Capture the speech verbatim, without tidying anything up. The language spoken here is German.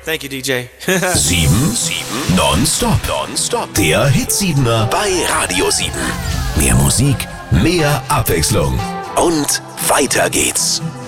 Thank you, D J. sieben, sieben, nonstop, nonstop. Der Hit siebener bei Radio sieben. Mehr Musik, mehr Abwechslung und weiter geht's.